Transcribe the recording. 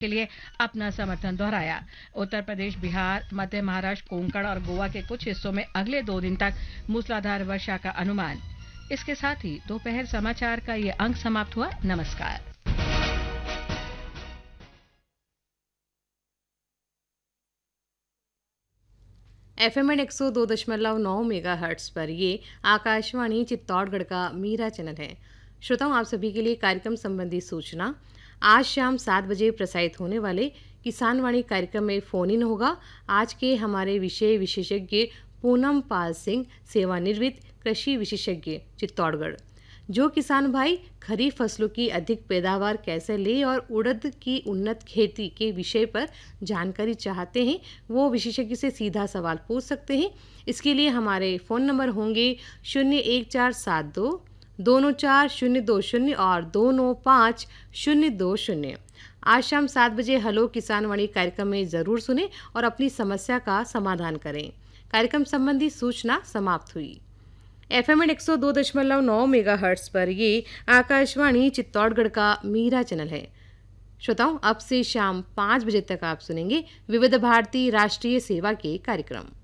के लिए अपना समर्थन दोहराया। उत्तर प्रदेश, बिहार, मध्य महाराष्ट्र, कोंकण और गोवा के कुछ हिस्सों में अगले 2 दिन तक मूसलाधार वर्षा का अनुमान। इसके साथ ही दोपहर समाचार का ये अंक समाप्त हुआ। नमस्कार। FM 102.9 मेगाहर्ट्ज पर ये आकाशवाणी चित्तौड़गढ़ का मीरा चैनल है। श्रोताओं, आप सभी के लिए कार्यक्रम संबंधी सूचना। आज शाम 7 बजे प्रसारित होने वाले किसान वाणी कार्यक्रम में फोन इन होगा। आज के हमारे विषय विशेषज्ञ पूनम पाल सिंह, सेवानिवृत्त कृषि विशेषज्ञ, चित्तौड़गढ़। जो किसान भाई खरीफ फसलों की अधिक पैदावार कैसे ले और उड़द की उन्नत खेती के विषय पर जानकारी चाहते हैं, वो विशेषज्ञ से सीधा सवाल पूछ सकते हैं। इसके लिए हमारे फ़ोन नंबर होंगे 01472 294 020 और 295 020। आज शाम 7 बजे हेलो किसान वाणी कार्यक्रम में ज़रूर सुने और अपनी समस्या का समाधान करें। कार्यक्रम संबंधी सूचना समाप्त हुई। FM 102.9 मेगाहर्ट्ज पर ये आकाशवाणी चित्तौड़गढ़ का मीरा चैनल है। श्रोताओं, अब से शाम 5 बजे तक आप सुनेंगे विविध भारती राष्ट्रीय सेवा के कार्यक्रम।